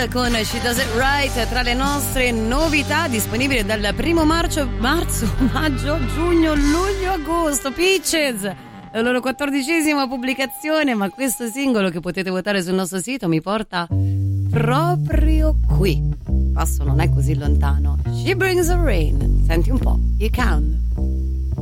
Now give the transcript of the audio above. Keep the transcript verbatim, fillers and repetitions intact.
con She Does It Right, tra le nostre novità disponibili dal primo marzo, marzo, maggio, giugno, luglio, agosto. Peaches, la loro quattordicesima pubblicazione, ma questo singolo che potete votare sul nostro sito mi porta proprio qui. Il passo non è così lontano. She Brings the Rain, senti un po', You Can.